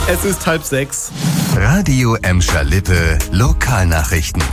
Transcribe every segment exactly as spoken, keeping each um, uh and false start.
Es ist halb sechs. Radio Emscher Lippe Lokalnachrichten.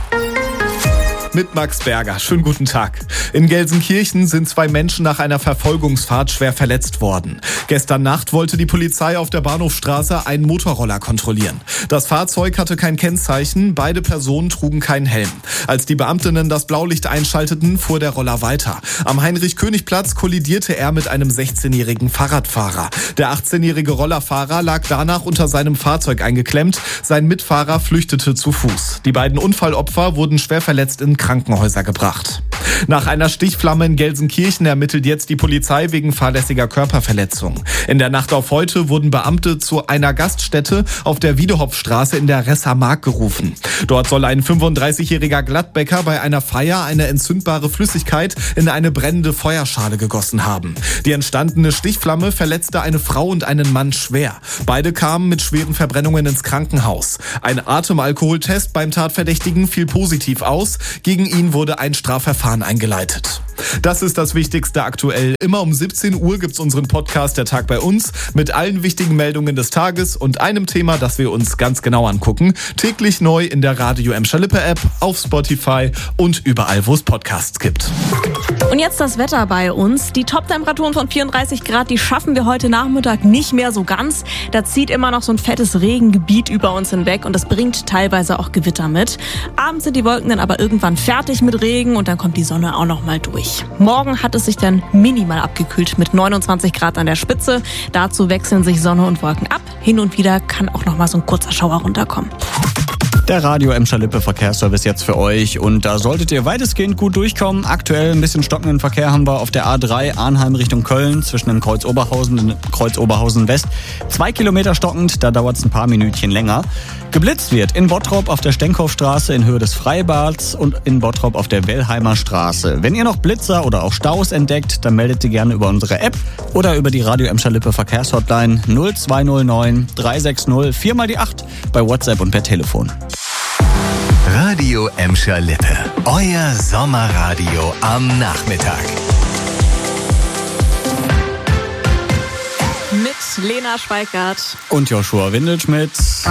Mit Max Berger. Schönen guten Tag. In Gelsenkirchen sind zwei Menschen nach einer Verfolgungsfahrt schwer verletzt worden. Gestern Nacht wollte die Polizei auf der Bahnhofstraße einen Motorroller kontrollieren. Das Fahrzeug hatte kein Kennzeichen, beide Personen trugen keinen Helm. Als die Beamtinnen das Blaulicht einschalteten, fuhr der Roller weiter. Am Heinrich-König-Platz kollidierte er mit einem sechzehnjährigen Fahrradfahrer. Der achtzehnjährige Rollerfahrer lag danach unter seinem Fahrzeug eingeklemmt. Sein Mitfahrer flüchtete zu Fuß. Die beiden Unfallopfer wurden schwer verletzt in Krankenhäuser gebracht. Nach einer Stichflamme in Gelsenkirchen ermittelt jetzt die Polizei wegen fahrlässiger Körperverletzung. In der Nacht auf heute wurden Beamte zu einer Gaststätte auf der Wiedehopfstraße in der Resser-Mark gerufen. Dort soll ein fünfunddreißigjähriger Gladbäcker bei einer Feier eine entzündbare Flüssigkeit in eine brennende Feuerschale gegossen haben. Die entstandene Stichflamme verletzte eine Frau und einen Mann schwer. Beide kamen mit schweren Verbrennungen ins Krankenhaus. Ein Atemalkoholtest beim Tatverdächtigen fiel positiv aus. Gegen ihn wurde ein Strafverfahren eingeleitet. Das ist das Wichtigste aktuell. Immer um siebzehn Uhr gibt's unseren Podcast Der Tag bei uns mit allen wichtigen Meldungen des Tages und einem Thema, das wir uns ganz genau angucken. Täglich neu in der Radio Emscher Lippe App, auf Spotify und überall, wo es Podcasts gibt. Und jetzt das Wetter bei uns. Die Top-Temperaturen von vierunddreißig Grad, die schaffen wir heute Nachmittag nicht mehr so ganz. Da zieht immer noch so ein fettes Regengebiet über uns hinweg und das bringt teilweise auch Gewitter mit. Abends sind die Wolken dann aber irgendwann fertig mit Regen und dann kommt die Sonne auch noch mal durch. Morgen hat es sich dann minimal abgekühlt mit neunundzwanzig Grad an der Spitze. Dazu wechseln sich Sonne und Wolken ab. Hin und wieder kann auch noch mal so ein kurzer Schauer runterkommen. Der Radio Emscher Lippe Verkehrsservice jetzt für euch und da solltet ihr weitestgehend gut durchkommen. Aktuell ein bisschen stockenden Verkehr haben wir auf der A drei Arnheim Richtung Köln zwischen dem Kreuz Oberhausen und Kreuz Oberhausen West. Zwei Kilometer stockend, da dauert es ein paar Minütchen länger. Geblitzt wird in Bottrop auf der Stenkopfstraße in Höhe des Freibads und in Bottrop auf der Wellheimer Straße. Wenn ihr noch Blitzer oder auch Staus entdeckt, dann meldet ihr gerne über unsere App oder über die Radio Emscher Lippe Verkehrshotline null zwei null neun drei sechs null vier mal die acht bei WhatsApp und per Telefon. Radio Emscher Lippe, euer Sommerradio am Nachmittag. Mit Lena Schweikart Und Joshua Windelschmidt.